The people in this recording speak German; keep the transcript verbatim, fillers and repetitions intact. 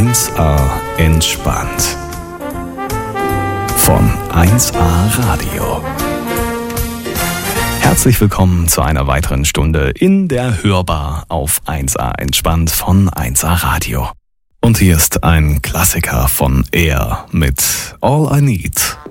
eins A entspannt. Von eins A Radio. Herzlich willkommen zu einer weiteren Stunde in der Hörbar auf eins A entspannt von eins A Radio. Und hier ist ein Klassiker von Air mit All I Need